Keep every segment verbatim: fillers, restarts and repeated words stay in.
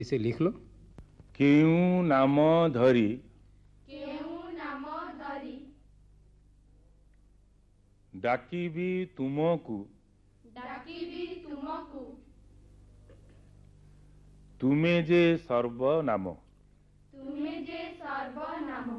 इसे लिख लो। केउ नाम धरी केउ नाम धरी डाकिबी तुमको डाकिबी तुमको तुमे जे सर्वनाम तुमे जे सर्वनाम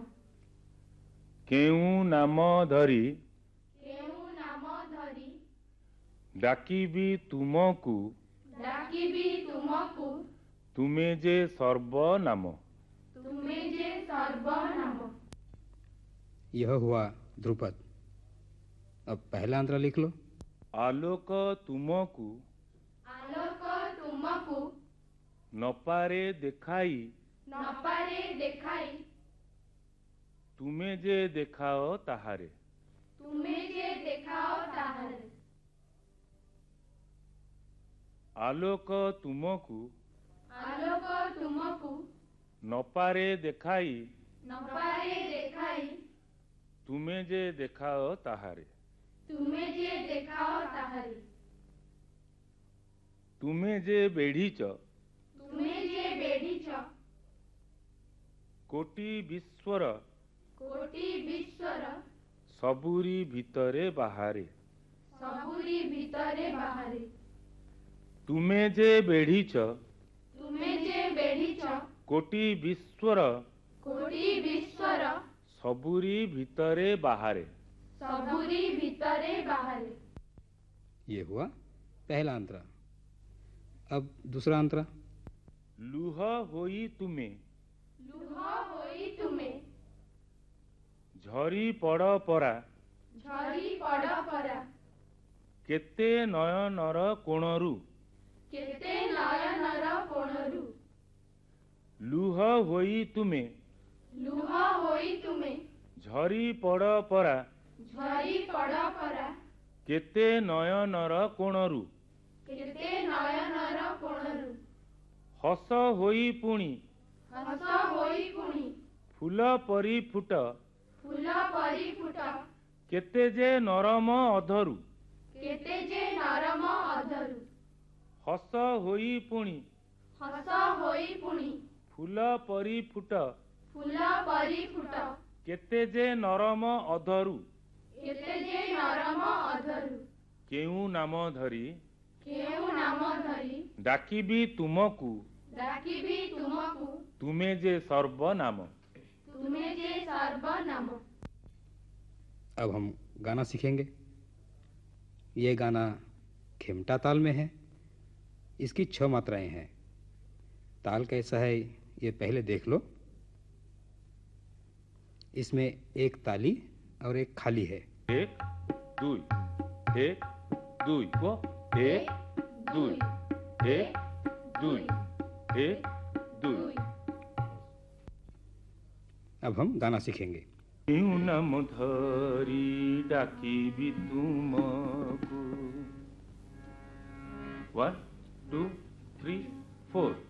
केउ नाम धरी केउ नाम धरी डाकिबी तुमको डाकिबी तुमको तुमे जे सर्वनाम। तुमे जे सर्वनाम। यह हुआ ध्रुपद। अब पहला अंतरा लिख लो। आलोक तुमको आलोक तुमको नपारे देखाई नपारे देखाई तुमे जे देखाओ ताहारे। तुमे जे देखाओ ताहारे आलोक तुमको आलोक तुमको नपारे देखाई नपारे देखाई तुमे जे देखाओ ताहारे। तुमे जे देखाओ ताहारे तुमे जे बेढ़ीच तुमे जे बेढ़ीच कोटि विश्वर कोटि विश्वर सबुरी भितरे बाहारे। सबुरी भितरे बाहारे तुमे जे बेढ़ीच तुमे जे बेढ़ीच कोटि विश्वर कोटि विश्वर सबुरी भितरे बाहारे। सबुरी भितरे बाहारे। ये हुआ पहला अंतरा। अब दूसरा अंतरा। लुह होई तुमे लुह होई तुमे झरी पड़ परा झरी पड़ परा केते नयनर कोणरू। केते नयनर कोणरू लुह होई तुमे लुह होई तुमे झरी पड़ परा झरी पड़ परा केते नयनर कोणरू केते नयनर कोणरू हस होई पुणी हस होई पुणी फूल परी फुट फूल परी फुट केते जे नरम अधरू। केते जे नरम अधरू हस होई पुणी हस होई पुणी फूल परी फुट फूल परी फुट केते जे नरम अधरू। केते जे नरम अधरू केउ नाम धरी केउ नाम धरी डाकिबी तुमको डाकिबी तुमको तुमे जे सर्वनाम। तुमे जे सर्वनाम। अब हम गाना सीखेंगे। ये गाना खेमटा ताल में है। इसकी छह मात्राएं हैं। ताल कैसा है ये पहले देख लो। इसमें एक ताली और एक खाली है। एक दुई एक दुई को एक दुई एक दुई एक दुई। अब हम गाना सीखेंगे। केउ नाम धरी डाकिबी तुमको। One two three four.